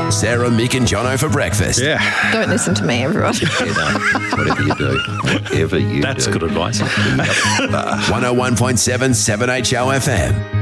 Sarah, Mick and Jono for breakfast. Yeah. Don't listen to me, everyone. Whatever you do. Whatever you That's do. good advice. 101.7 7HO FM.